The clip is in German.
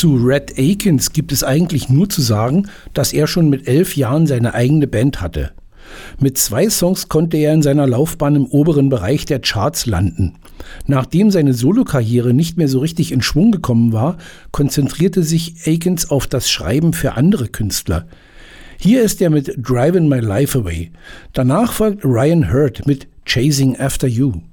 Zu Rhett Akins gibt es eigentlich nur zu sagen, dass er schon mit 11 Jahren seine eigene Band hatte. Mit 2 Songs konnte er in seiner Laufbahn im oberen Bereich der Charts landen. Nachdem seine Solokarriere nicht mehr so richtig in Schwung gekommen war, konzentrierte sich Akins auf das Schreiben für andere Künstler. Hier ist er mit Driving My Life Away. Danach folgt Ryan Hurd mit Chasing After You.